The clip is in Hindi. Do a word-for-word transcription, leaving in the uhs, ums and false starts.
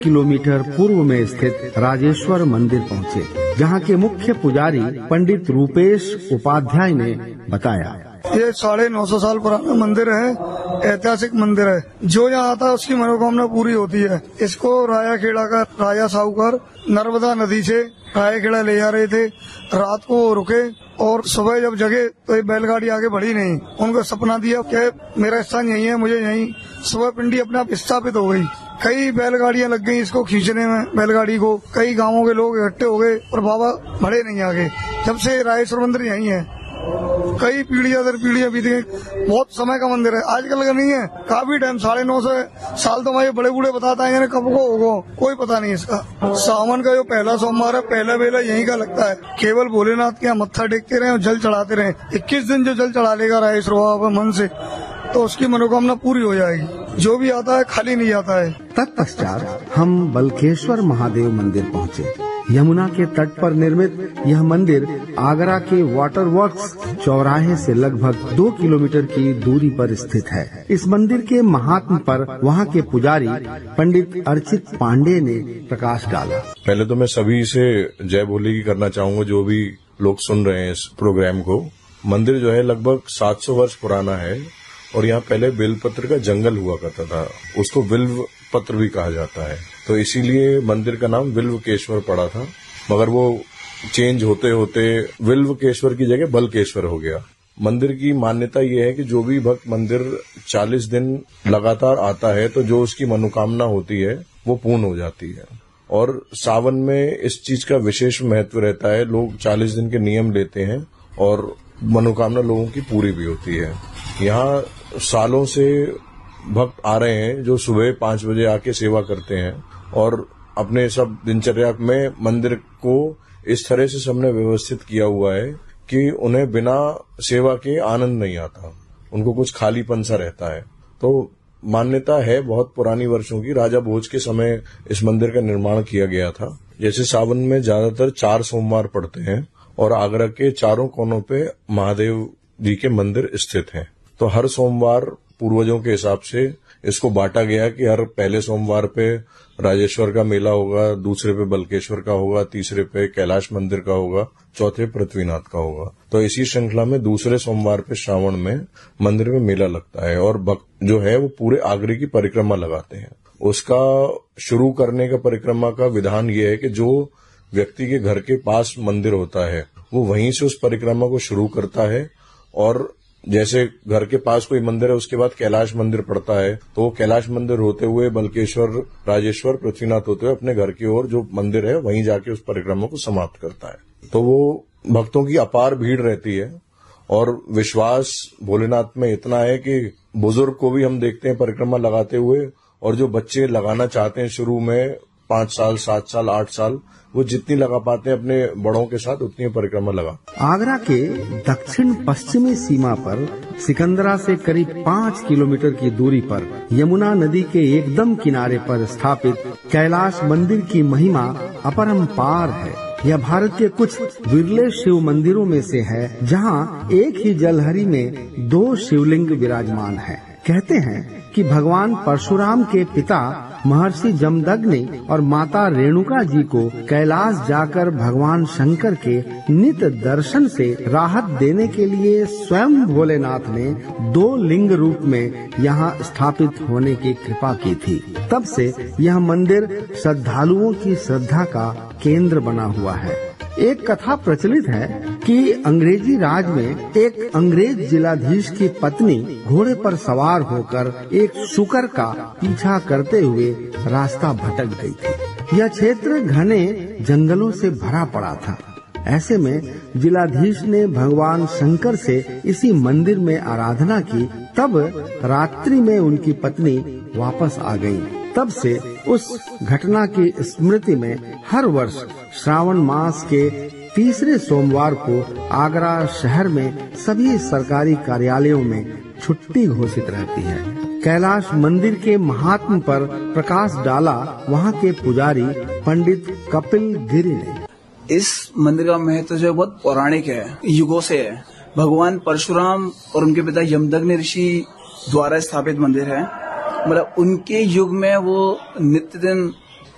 किलोमीटर पूर्व में स्थित राजेश्वर मंदिर पहुंचे, जहां के मुख्य पुजारी पंडित रूपेश उपाध्याय ने बताया, ये साढ़े नौ सौ साल पुराना मंदिर है, ऐतिहासिक मंदिर है। जो यहाँ आता है उसकी मनोकामना पूरी होती है। इसको राया खेड़ा का राजा साहूकार नर्मदा नदी से राया खेड़ा ले जा रहे थे। रात को वो रुके और सुबह जब जगे तो ये बैलगाड़ी आगे बढ़ी नहीं। उनको सपना दिया कि मेरा स्थान यही है, मुझे यहीं। सुबह पिंडी अपने आप स्थापित हो गई। कई बैलगाड़ियां लग गई इसको खींचने में, बैलगाड़ी को। कई गांवों के लोग इकट्ठे हो गए और बाबा बढ़े नहीं आगे। जब से राजेश्वर मंदिर यही है, कई पीढ़ियां दर पीढ़ियां बीत गई। बहुत समय का मंदिर है, आजकल का नहीं है। काफी टाइम, साढ़े नौ सौ साल तो हमारे बड़े बूढ़े बताते हैं, कब को होगा कोई पता नहीं इसका। सावन का जो पहला सोमवार है, पहला वेला यहीं का लगता है। केवल भोलेनाथ के यहाँ मत्था टेकते रहे और जल चढ़ाते रहे। इक्कीस दिन जो जल चढ़ा लेगा राजेश्वर बाबा मन से, तो उसकी मनोकामना पूरी हो जाएगी। जो भी आता है खाली नहीं आता है। तत्पश्चात हम बलकेश्वर महादेव मंदिर पहुंचे। यमुना के तट पर निर्मित यह मंदिर आगरा के वाटर वर्क्स चौराहे से लगभग दो किलोमीटर की दूरी पर स्थित है। इस मंदिर के महात्म पर वहां के पुजारी पंडित अर्चित पांडे ने प्रकाश डाला। पहले तो मैं सभी से जय भोले की करना चाहूंगा, जो भी लोग सुन रहे हैं इस प्रोग्राम को। मंदिर जो है लगभग सात सौ वर्ष पुराना है और यहाँ पहले बेलपत्र का जंगल हुआ करता था। उसको विल्व पत्र भी कहा जाता है, तो इसीलिए मंदिर का नाम विल्वकेश्वर पड़ा था। मगर वो चेंज होते होते विल्वकेश्वर की जगह बलकेश्वर हो गया। मंदिर की मान्यता ये है कि जो भी भक्त मंदिर चालीस दिन लगातार आता है तो जो उसकी मनोकामना होती है वो पूर्ण हो जाती है। और सावन में इस चीज का विशेष महत्व रहता है। लोग चालीस दिन के नियम लेते हैं और मनोकामना लोगों की पूरी भी होती है। यहाँ सालों से भक्त आ रहे हैं जो सुबह पांच बजे आके सेवा करते हैं और अपने सब दिनचर्या में मंदिर को इस तरह से सबने व्यवस्थित किया हुआ है कि उन्हें बिना सेवा के आनंद नहीं आता। उनको कुछ खालीपन सा रहता है। तो मान्यता है बहुत पुरानी वर्षों की, राजा भोज के समय इस मंदिर का निर्माण किया गया था। जैसे सावन में ज्यादातर चार सोमवार पड़ते हैं और आगरा के चारों कोनों पे महादेव जी के मंदिर स्थित हैं। तो हर सोमवार पूर्वजों के हिसाब से इसको बांटा गया कि हर पहले सोमवार पे राजेश्वर का मेला होगा, दूसरे पे बलकेश्वर का होगा, तीसरे पे कैलाश मंदिर का होगा, चौथे पृथ्वीनाथ का होगा। तो इसी श्रृंखला में दूसरे सोमवार पे श्रावण में मंदिर में मेला लगता है और भक्त जो है वो पूरे आगरे की परिक्रमा लगाते हैं। उसका शुरू करने का परिक्रमा का विधान ये है कि जो व्यक्ति के घर के पास मंदिर होता है वो वहीं से उस परिक्रमा को शुरू करता है। और जैसे घर के पास कोई मंदिर है उसके बाद कैलाश मंदिर पड़ता है, तो कैलाश मंदिर होते हुए बलकेश्वर, राजेश्वर, पृथ्वीनाथ होते हुए अपने घर की ओर जो मंदिर है वहीं जाके उस परिक्रमा को समाप्त करता है। तो वो भक्तों की अपार भीड़ रहती है और विश्वास भोलेनाथ में इतना है कि बुजुर्ग को भी हम देखते हैं परिक्रमा लगाते हुए, और जो बच्चे लगाना चाहते हैं शुरू में पांच साल, सात साल, आठ साल, वो जितनी लगा पाते हैं अपने बड़ों के साथ उतनी परिक्रमा लगा। आगरा के दक्षिण पश्चिमी सीमा पर सिकंदरा से करीब पाँच किलोमीटर की दूरी पर यमुना नदी के एकदम किनारे पर स्थापित कैलाश मंदिर की महिमा अपरंपार है। यह भारत के कुछ विरले शिव मंदिरों में से है जहां एक ही जलहरी में दो शिवलिंग विराजमान है। कहते हैं कि भगवान परशुराम के पिता महर्षि जमदग्नि और माता रेणुका जी को कैलाश जाकर भगवान शंकर के नित दर्शन से राहत देने के लिए स्वयं भोलेनाथ ने दो लिंग रूप में यहाँ स्थापित होने की कृपा की थी। तब से यह मंदिर श्रद्धालुओं की श्रद्धा का केंद्र बना हुआ है। एक कथा प्रचलित है कि अंग्रेजी राज में एक अंग्रेज जिलाधीश की पत्नी घोड़े पर सवार होकर एक शुकर का पीछा करते हुए रास्ता भटक गई थी। यह क्षेत्र घने जंगलों से भरा पड़ा था। ऐसे में जिलाधीश ने भगवान शंकर से इसी मंदिर में आराधना की। तब रात्रि में उनकी पत्नी वापस आ गई। तब से उस घटना की स्मृति में हर वर्ष श्रावण मास के तीसरे सोमवार को आगरा शहर में सभी सरकारी कार्यालयों में छुट्टी घोषित रहती है। कैलाश मंदिर के महात्म पर प्रकाश डाला वहां के पुजारी पंडित कपिल गिरि ने। इस मंदिर का महत्व जो बहुत पौराणिक है, युगों से है। भगवान परशुराम और उनके पिता यमदग्नि ऋषि द्वारा स्थापित मंदिर है। मतलब उनके युग में वो नित्य दिन